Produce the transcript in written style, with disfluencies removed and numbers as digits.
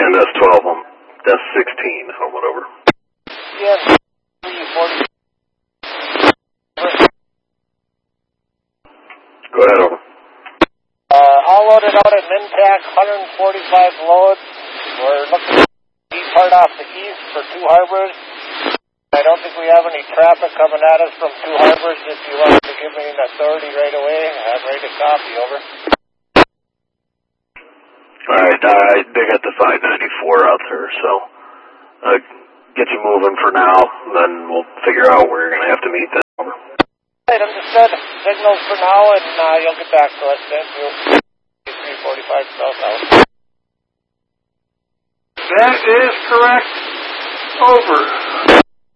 And that's 12 on, that's 16 on whatever. Yes, 340. Go ahead, over. All loaded out at Mintac, 145 loads. We're looking at the part off the east for Two Harbors. I don't think we have any traffic coming at us from Two Harbors. If you want to give me an authority right away, I'm ready to copy, over. Alright, they got the 594 out there, so get you moving for now, then we'll figure out where you're going to have to meet them. Over. Right, understood. Signals for now, and you'll get back to us. Thank you. 345 south. That is correct. Over.